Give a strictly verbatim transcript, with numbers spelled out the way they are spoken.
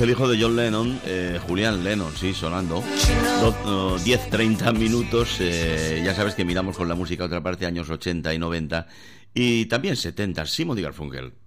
el hijo de John Lennon, eh, Julián Lennon, sí, sonando. diez treinta minutos, eh, ya sabes que miramos con la música a otra parte, años ochenta y noventa, y también setenta, Simon y Garfunkel.